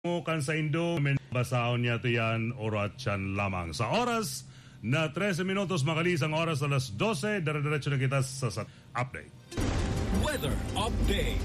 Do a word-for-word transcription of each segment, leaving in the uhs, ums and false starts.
kan sa Indo, basahon niya ito yan, orat yan lamang. Sa oras na trese minutos makalis ang oras alas dose, dire-diretso na kita sa, sa update. Weather Update.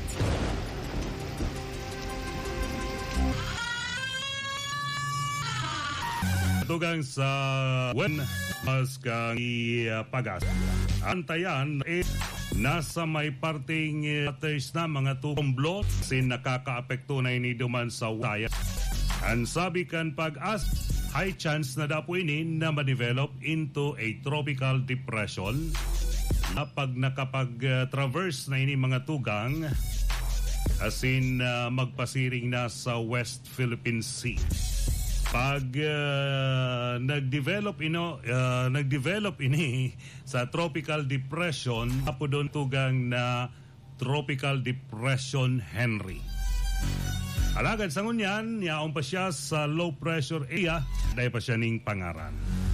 Tugang sa wen mas kang ipagas. Antayan eh, nasa may parting ates na mga tukomblo sin nakakaapekto na ini duman sa waya. Ang sabi kan pag-as, high chance na dapo ini na ma-develop into a tropical depression na pag nakapag-traverse na ini mga tugang asin uh, magpasiring na sa West Philippine Sea. Pag uh, nag-develop ino uh, nag-develop ini sa tropical depression, apo doon tugang na tropical depression Henry. Alagad sa ngunyan, yaon pa siya sa low pressure area, dahil pa siya ning pangaran.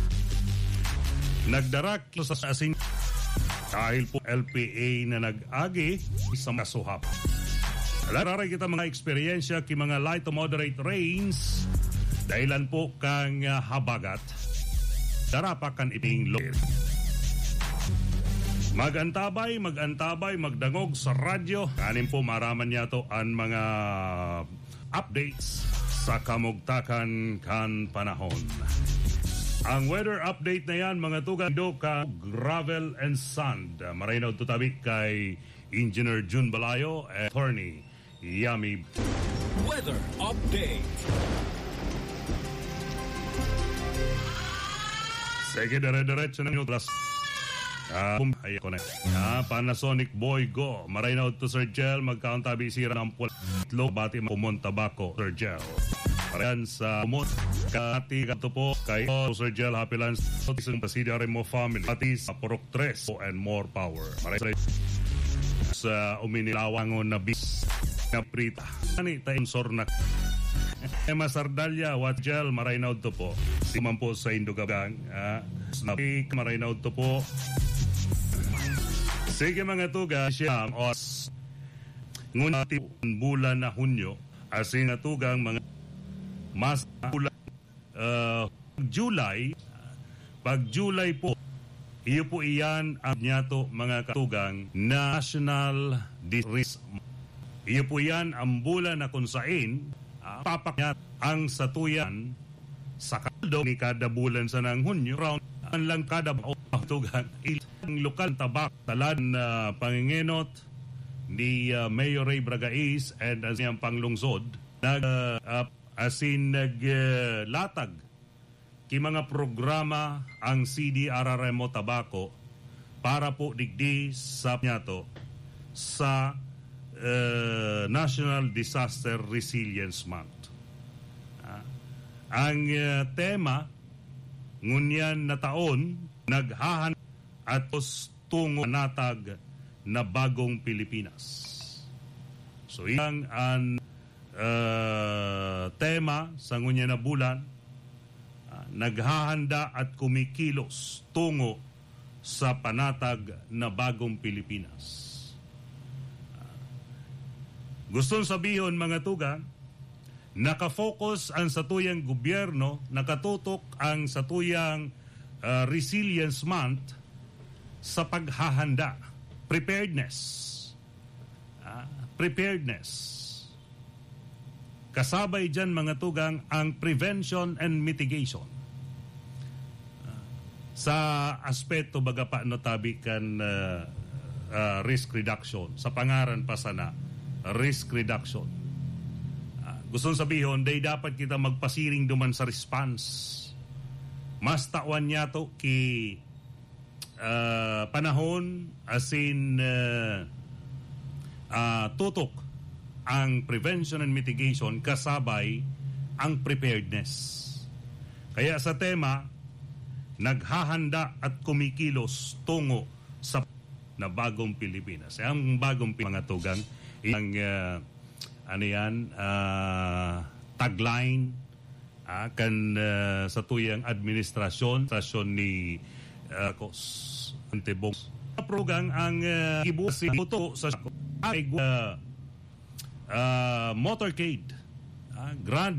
Nagdarak sa asin dahil po L P A na nag-agi sa masuhap. Alaray kita mga eksperyensya ki mga light to moderate rains dahilan po kang uh, habagat darapakan iting lower. Magantabay, magantabay, magdangog sa radyo. Kanin po maraman niya to ang mga updates sa kamugtakan kan panahon. Ang weather update na yan, mga tugan do ka gravel and sand. Marinaw tutabi kay Engineer Jun Balayo at Attorney Yami. Weather Update. Sige, dire-diretso na nyo. Ah, uh, ay ko na. Ah, Panasonic Boy Go. Marinaw to Sir Gel, magkauntabi sira ng pulitlo, bati Pumon Tabaco, Sir Gel. Parayan sa Pumon, kati kato po kay Sir Gel, Happy Lands, isang Presidio mo family, pati sa Purok tres and more power. Marinaw sa uminilawangon na bis na prita. Ani tayong sornak. Emma Sardalya, what gel, marinaw to po. Siman po sa Indugagang. Ah, snapik, marinaw to po. Sige mga tuga, siya ang os. Ngunit bulan na Hunyo, asin na tugang mga mas bulan, uh, July, pag July po, iyo po iyan ang nyato mga katugang National Disease. Iyo po iyan ang bulan na kung saan Uh, papaknyat ang satuyan sa kaldo ni kada bulan sa nang Hunyo round ang lang kada tugan ilang lokal tabak talan na uh, pangingenot ni uh, Mayor Ray Bragais and as niyang panglungsod nag uh, uh, asin naglatag uh, ki mga programa ang C D R R M o Tabaco para po digdi sa nyato sa Uh, National Disaster Resilience Month. Uh, ang uh, tema ngunyan na taon naghahan at tungo natag na bagong Pilipinas. So iyang ang uh, tema sa ngunyan na bulan uh, naghahanda at kumikilos tungo sa panatag na bagong Pilipinas. Gustong sabihin mga tugang, nakafocus ang satuyang gobyerno, nakatutok ang satuyang uh, Resilience Month sa paghahanda, preparedness. Uh, preparedness. Kasabay dyan mga tugang ang prevention and mitigation. Uh, sa aspeto baga pa notabi kan uh, uh, risk reduction, sa pangaran pa sana, risk reduction. Uh, gustong sabihin, day dapat kita magpasiring duman sa response. Mas tawan niya to ki uh, panahon asin uh, uh, tutok ang prevention and mitigation kasabay ang preparedness. Kaya sa tema, naghahanda at kumikilos tungo sa na bagong Pilipinas. Ang bagong mga tugang ang uh, ano yan uh, tagline uh, kan uh, sa tuyang administrasyon stasyon ni uh, Kos Antibong program ang uh, ibusi ito sa uh, uh, motorcade uh, Grand